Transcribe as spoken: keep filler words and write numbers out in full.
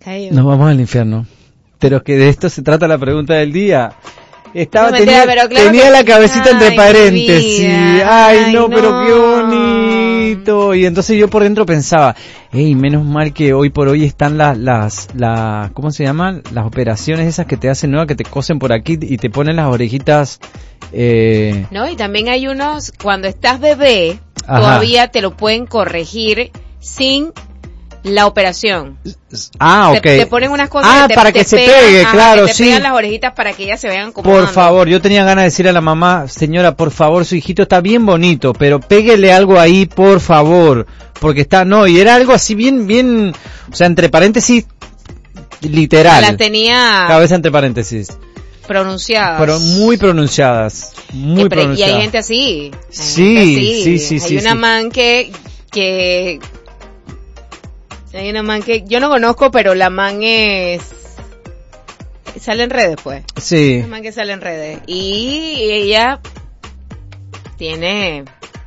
Cayó. Nos vamos al infierno. Pero que de esto se trata la pregunta del día. Estaba, no, tenía, mentira, claro tenía que... la cabecita ay, entre paréntesis. Ay, ay, no, no, pero qué bonito. Y entonces yo por dentro pensaba, hey, menos mal que hoy por hoy están las, las, las, ¿cómo se llaman? Las operaciones esas que te hacen nuevas, que te cosen por aquí y te ponen las orejitas. Eh... No, y también hay unos, cuando estás bebé, Ajá. todavía te lo pueden corregir sin la operación. Ah, ok. Te, te ponen unas cosas ah, que te, para te que se pegan, pegue, ajá, claro, que te sí. pegan las orejitas para que ellas se vean como. Por favor, yo tenía ganas de decirle a la mamá, señora, por favor, su hijito está bien bonito, pero péguele algo ahí, por favor, porque está, no, y era algo así bien, bien, o sea, entre paréntesis, literal. Las tenía cabeza entre paréntesis. Pronunciadas. Pero muy pronunciadas, muy eh, pero, pronunciadas. Y hay gente así. Hay sí, gente así. sí, sí, Hay sí. una sí. man que, que, hay una man que yo no conozco, pero la man es, sale en redes, pues. Sí. Una man que sale en redes. Y ella tiene